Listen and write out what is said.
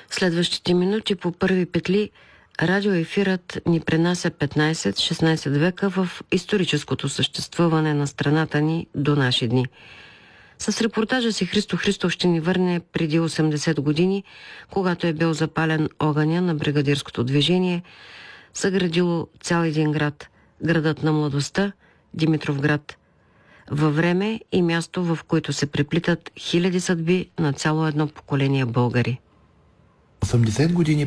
В следващите минути по първи петли радиоефирът ни пренася 15-16 века в историческото съществуване на страната ни до наши дни. С репортажа си Христо Христов ще ни върне преди 80 години, когато е бил запален огъня на бригадирското движение, съградило цял един град, градът на младостта, Димитровград, във време и място, в които се преплитат хиляди съдби на цяло едно поколение българи. 80 години